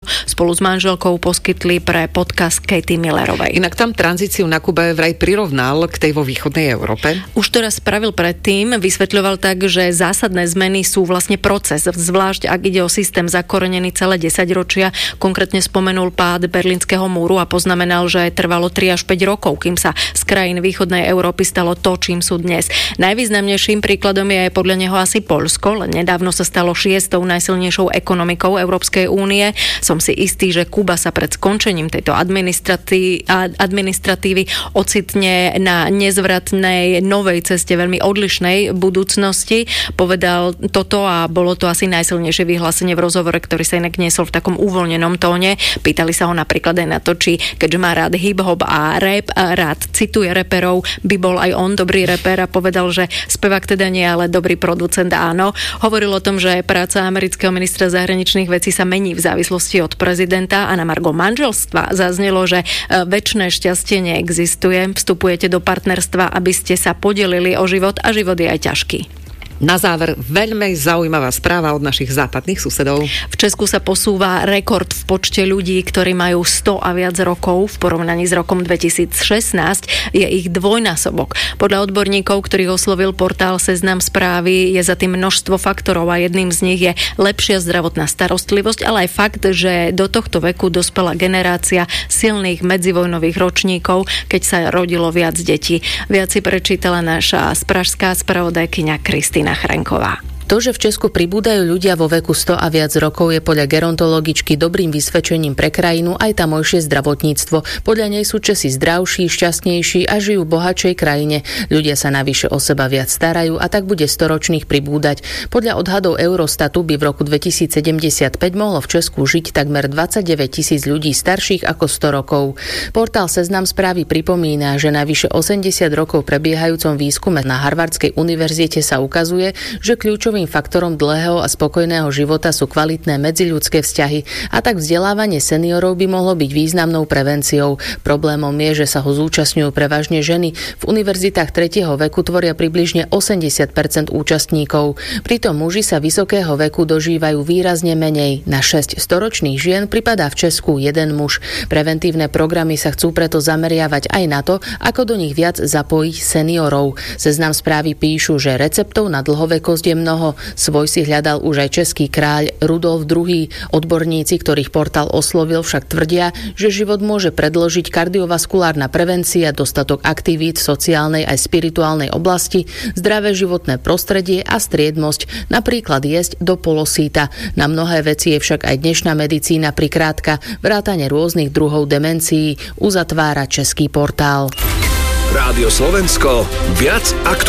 spolu s manželkou poskytli pre podcast Katie Millerovej. Inak tam tranzíciu na Kube vraj prirovnal k tej vo východnej Európe. Už to raz spravil predtým, vysvetľoval tak, že zásadné zmeny sú vlastne proces, zvlášť ak ide o systém zakorenený celé 10 ročia. Konkrétne spomenul pád Berlínskeho múru a poznamenal, že trvalo 3 až 5 rokov, kým sa z krajín východnej Európy stalo to, čím sú dnes. Najvýznamnejším príkladom je podľa neho asi Poľsko, len nedávno sa stalo 6. najsilnejšou ekonomikou Európskej únie. Som si istý, že Kuba sa pred skončením tejto administratívy ocitne na nezvratnej novej ceste, veľmi odlišnej budúcnosti. Povedal toto a bolo to asi najsilnejšie vyhlásenie v rozhovore, ktorý sa inak niesol v takom uvoľnenom tóne. Pýtali sa ho napríklad aj na to, či keďže má rád hip-hop a rap, rád cituje reperov, by bol aj on dobrý reper a povedal, že spevák teda nie, ale dobrý producent áno. Hovoril o tom, že práca amerického ministra zahraničných vecí sa mení v závislosti od prezidenta a na margo manželstva zaznelo, že večné šťastie neexistuje. Vstupujete do partnerstva, aby ste sa podelili o život a život je aj ťažký. Na záver veľmi zaujímavá správa od našich západných susedov. V Česku sa posúva rekord v počte ľudí, ktorí majú 100 a viac rokov. V porovnaní s rokom 2016 je ich dvojnásobok. Podľa odborníkov, ktorých oslovil portál Seznam Správy, je za tým množstvo faktorov a jedným z nich je lepšia zdravotná starostlivosť, ale aj fakt, že do tohto veku dospela generácia silných medzivojnových ročníkov, keď sa rodilo viac detí. Viac si prečítala naša pražská spravodajkyňa Kristína Chrenková. To, že v Česku pribúdajú ľudia vo veku 100 a viac rokov, je podľa gerontologičky dobrým vysvedčením pre krajinu aj tamojšie zdravotníctvo. Podľa nej sú Česi zdravší, šťastnejší a žijú v bohatšej krajine. Ľudia sa navyše o seba viac starajú a tak bude storočných pribúdať. Podľa odhadov Eurostatu by v roku 2075 mohlo v Česku žiť takmer 29 000 ľudí starších ako 100 rokov. Portál Seznam Správy pripomína, že na vyše 80 rokov prebiehajúcom výskume na Harvardskej univerzite sa ukazuje, že kľúčovým faktorom dlhého a spokojného života sú kvalitné medziľudské vzťahy a tak vzdelávanie seniorov by mohlo byť významnou prevenciou. Problémom je, že sa ho zúčastňujú prevažne ženy. V univerzitách 3. veku tvoria približne 80% účastníkov. Pritom muži sa vysokého veku dožívajú výrazne menej. Na 6 storočných žien pripadá v Česku 1 muž. Preventívne programy sa chcú preto zameriavať aj na to, ako do nich viac zapojiť seniorov. Seznam Správy píšu, že receptov na dlhovekosť je mnoho. Svoj si hľadal už aj český kráľ Rudolf II. Odborníci, ktorých portál oslovil, však tvrdia, že život môže predĺžiť kardiovaskulárna prevencia, dostatok aktivít v sociálnej aj spirituálnej oblasti, zdravé životné prostredie a striedmosť, napríklad jesť do polosíta. Na mnohé veci je však aj dnešná medicína prikrátka, vrátane rôznych druhov demencií, uzatvára český portál. Rádio Slovensko, viac aktuálne.